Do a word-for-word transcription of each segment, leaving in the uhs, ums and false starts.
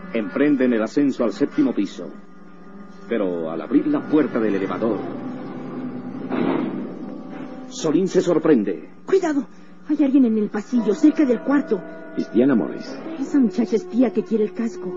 Emprenden el ascenso al séptimo piso. Pero al abrir la puerta del elevador, Solín se sorprende. ¡Cuidado! Hay alguien en el pasillo, cerca del cuarto. Es Diana Morris. Esa muchacha espía que quiere el casco.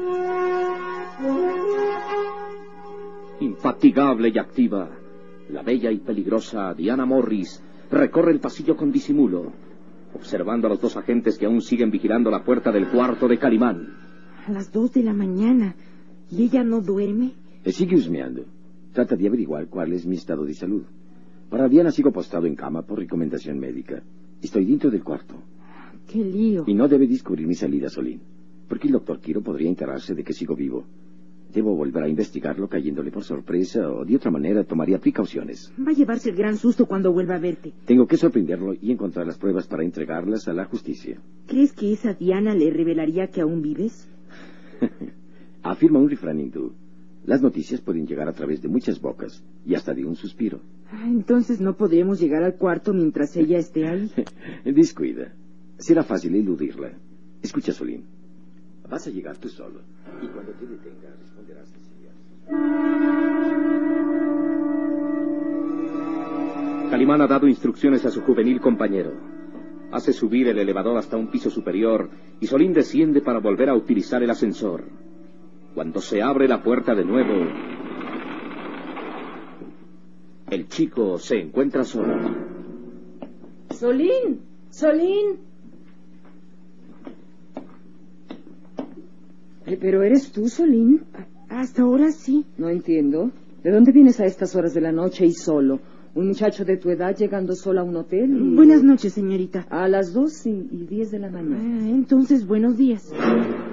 Infatigable y activa, la bella y peligrosa Diana Morris recorre el pasillo con disimulo, observando a los dos agentes que aún siguen vigilando la puerta del cuarto de Calimán. A las dos de la mañana. ¿Y ella no duerme? Eh, sigue husmeando. Trata de averiguar cuál es mi estado de salud. Para Diana sigo postado en cama por recomendación médica. Estoy dentro del cuarto. ¡Qué lío! Y no debe descubrir mi salida, Solín, porque el doctor Quiro podría enterarse de que sigo vivo. Debo volver a investigarlo cayéndole por sorpresa o de otra manera tomaría precauciones. Va a llevarse el gran susto cuando vuelva a verte. Tengo que sorprenderlo y encontrar las pruebas para entregarlas a la justicia. ¿Crees que esa Diana le revelaría que aún vives? Afirma un refrán hindú. Las noticias pueden llegar a través de muchas bocas y hasta de un suspiro. Ah, entonces no podremos llegar al cuarto mientras ella esté ahí. Descuida. Será fácil eludirla. Escucha, Solín. Vas a llegar tú solo y cuando te detenga responderás enseguida. Calimán ha dado instrucciones a su juvenil compañero. Hace subir el elevador hasta un piso superior y Solín desciende para volver a utilizar el ascensor. Cuando se abre la puerta de nuevo, el chico se encuentra solo. ¡Solín! ¡Solín! Eh, ¿Pero eres tú, Solín? Hasta ahora sí. No entiendo. ¿De dónde vienes a estas horas de la noche y solo? ¿Un muchacho de tu edad llegando solo a un hotel? Y... Buenas noches, señorita. A las dos y, y diez de la mañana. Ah, entonces, buenos días.